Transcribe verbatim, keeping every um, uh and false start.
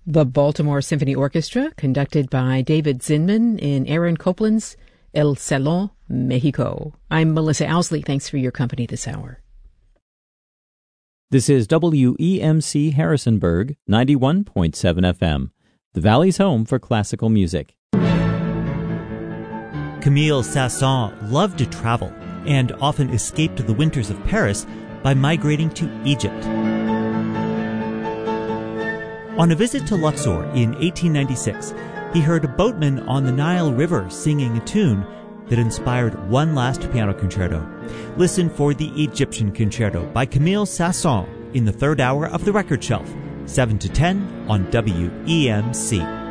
The Baltimore Symphony Orchestra, conducted by David Zinman in Aaron Copland's El Salón, Mexico. I'm Melissa Owsley. Thanks for your company this hour. This is W E M C Harrisonburg, ninety-one point seven F M, the Valley's home for classical music. Camille Saint-Saëns loved to travel and often escaped the winters of Paris by migrating to Egypt. On a visit to Luxor in eighteen ninety-six, he heard a boatman on the Nile River singing a tune that inspired one last piano concerto. Listen for the Egyptian Concerto by Camille Saint-Saëns in the third hour of The Record Shelf, seven to ten on W E M C.